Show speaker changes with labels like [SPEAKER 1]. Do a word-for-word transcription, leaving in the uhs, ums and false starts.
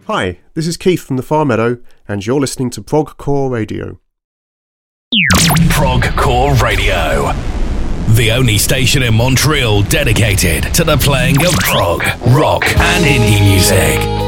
[SPEAKER 1] Hi, this is Keith from the Far Meadow, and you're listening to Progcore Radio.
[SPEAKER 2] Progcore Radio, the only station in Montreal dedicated to the playing of prog, rock, and indie music.